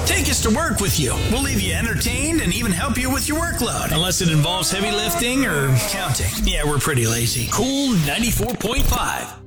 Take us to work with you. We'll leave you entertained and even help you with your workload. Unless it involves heavy lifting or counting. Yeah, we're pretty lazy. Cool 94.5.